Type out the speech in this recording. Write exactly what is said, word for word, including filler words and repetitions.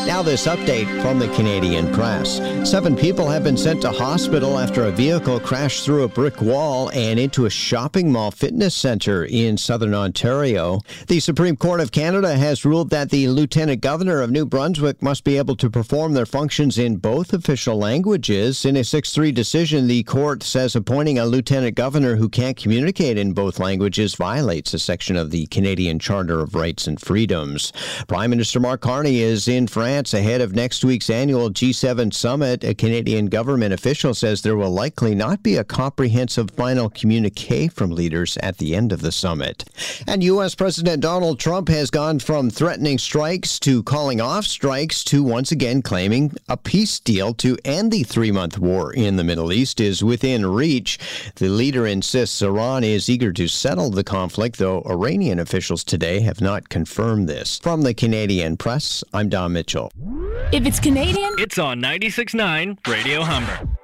Now this update from the Canadian Press. Seven people have been sent to hospital after a vehicle crashed through a brick wall and into a shopping mall fitness center in southern Ontario. The Supreme Court of Canada has ruled that the Lieutenant Governor of New Brunswick must be able to perform their functions in both official languages. In a six three decision, the court says appointing a Lieutenant Governor who can't communicate in both languages violates a section of the Canadian Charter of Rights and Freedoms. Prime Minister Mark Carney is in France ahead of next week's annual G seven summit. A Canadian government official says there will likely not be a comprehensive final communique from leaders at the end of the summit. And U S. President Donald Trump has gone from threatening strikes to calling off strikes to once again claiming a peace deal to end the three-month war in the Middle East is within reach. The leader insists Iran is eager to settle the conflict, though Iranian officials today have not confirmed this. From the Canadian Press, I'm Don Mitchell. If it's Canadian, it's on ninety-six point nine Radio Humber.